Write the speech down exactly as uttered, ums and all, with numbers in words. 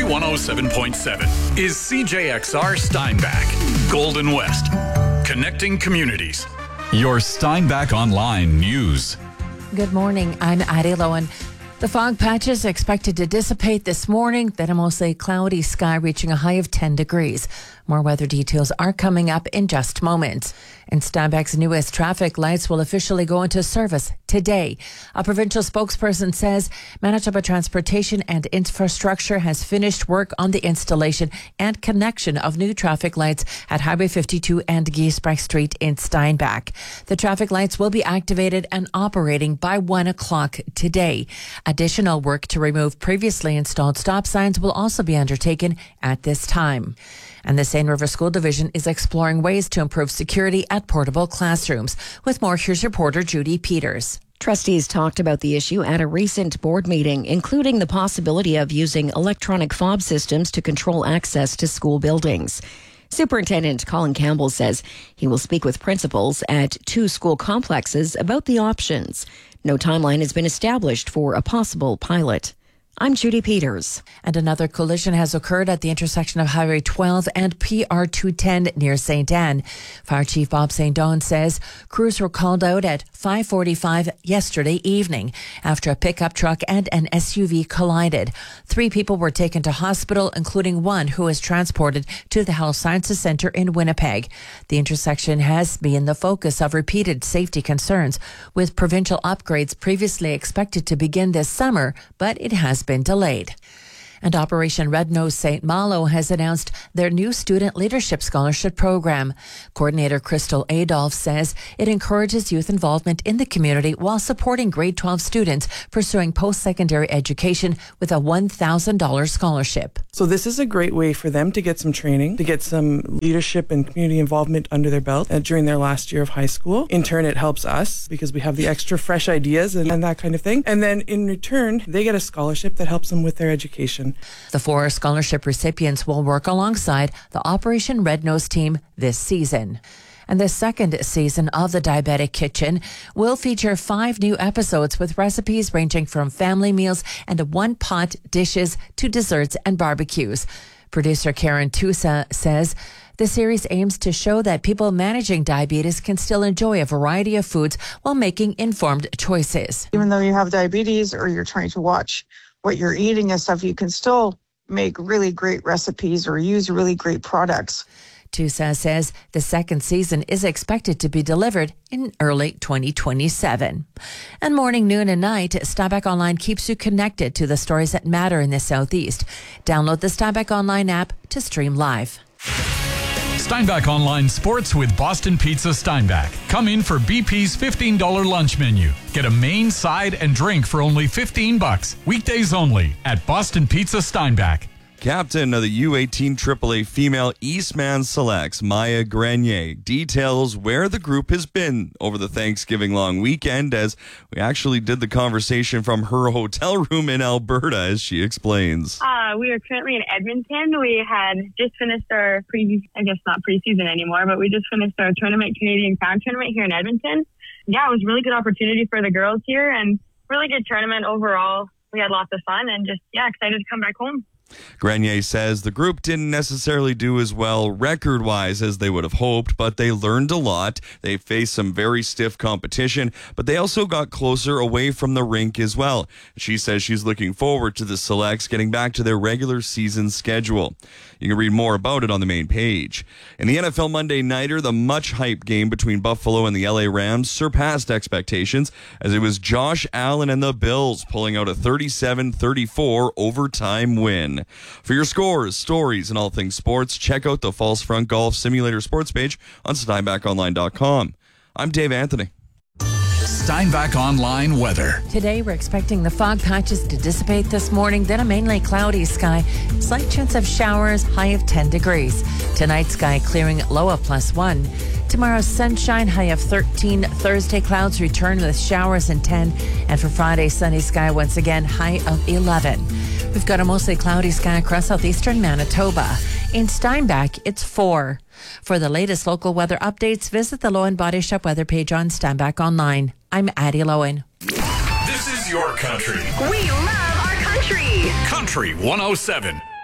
one oh seven point seven is C J X R Steinbach, Golden West, connecting communities. Your Steinbach Online News. Good morning. I'm Addie Lowen. The fog patches are expected to dissipate this morning, then a mostly cloudy sky reaching a high of ten degrees. More weather details are coming up in just moments. And Steinbach's newest traffic lights will officially go into service today. A provincial spokesperson says Manitoba Transportation and Infrastructure has finished work on the installation and connection of new traffic lights at Highway fifty-two and Giesbrecht Street in Steinbach. The traffic lights will be activated and operating by one o'clock today. Additional work to remove previously installed stop signs will also be undertaken at this time. And the Seine River School Division is exploring ways to improve security at portable classrooms. With more, here's reporter Judy Peters. Trustees talked about the issue at a recent board meeting, including the possibility of using electronic fob systems to control access to school buildings. Superintendent Colin Campbell says he will speak with principals at two school complexes about the options. No timeline has been established for a possible pilot. I'm Judy Peters. And another collision has occurred at the intersection of Highway twelve and P R two ten near Saint Anne. Fire Chief Bob Saint Don says crews were called out at five forty-five yesterday evening after a pickup truck and an S U V collided. Three people were taken to hospital, including one who was transported to the Health Sciences Centre in Winnipeg. The intersection has been the focus of repeated safety concerns, with provincial upgrades previously expected to begin this summer, but it has been delayed. And Operation Red Nose Saint Malo has announced their new Student Leadership Scholarship Program. Coordinator Crystal Adolph says it encourages youth involvement in the community while supporting grade twelve students pursuing post-secondary education with a one thousand dollars scholarship. So this is a great way for them to get some training, to get some leadership and community involvement under their belt uh, during their last year of high school. In turn, it helps us because we have the extra fresh ideas and, and that kind of thing. And then in return, they get a scholarship that helps them with their education. The four scholarship recipients will work alongside the Operation Red Nose team this season. And the second season of The Diabetic Kitchen will feature five new episodes with recipes ranging from family meals and one-pot dishes to desserts and barbecues. Producer Karen Tusa says the series aims to show that people managing diabetes can still enjoy a variety of foods while making informed choices. Even though you have diabetes or you're trying to watch what you're eating and stuff, you can still make really great recipes or use really great products. Tusa says the second season is expected to be delivered in early twenty twenty-seven. And morning, noon and night, Steinbach Online keeps you connected to the stories that matter in the Southeast. Download the Steinbach Online app to stream live. Steinbach Online Sports with Boston Pizza Steinbach. Come in for B P's fifteen dollars lunch menu. Get a main, side, and drink for only fifteen bucks. Weekdays only at Boston Pizza Steinbach. Captain of the U eighteen triple A female Eastman Selects, Maya Grenier, details where the group has been over the Thanksgiving long weekend, as we actually did the conversation from her hotel room in Alberta, as she explains. Uh, we are currently in Edmonton. We had just finished our pre, I guess not preseason anymore, but we just finished our tournament, Canadian Crown tournament here in Edmonton. Yeah, it was a really good opportunity for the girls here and really good tournament overall. We had lots of fun and just, yeah, excited to come back home. Grenier says the group didn't necessarily do as well record-wise as they would have hoped, but they learned a lot. They faced some very stiff competition, but they also got closer away from the rink as well. She says she's looking forward to the Selects getting back to their regular season schedule. You can read more about it on the main page. In the N F L Monday Nighter, the much-hyped game between Buffalo and the L A Rams surpassed expectations, as it was Josh Allen and the Bills pulling out a thirty-seven thirty-four overtime win. For your scores, stories, and all things sports, check out the False Front Golf Simulator sports page on Steinbach Online dot com. I'm Dave Anthony. Steinbach Online weather. Today, we're expecting the fog patches to dissipate this morning, then a mainly cloudy sky. Slight chance of showers, high of ten degrees. Tonight, sky clearing, low of plus one. Tomorrow, sunshine, high of thirteen. Thursday, clouds return with showers and ten. And for Friday, sunny sky once again, high of eleven. We've got a mostly cloudy sky across southeastern Manitoba. In Steinbach, it's four. For the latest local weather updates, visit the Lowen Body Shop weather page on Steinbach Online. I'm Addie Lowen. This is your country. We love our country. Country one oh seven.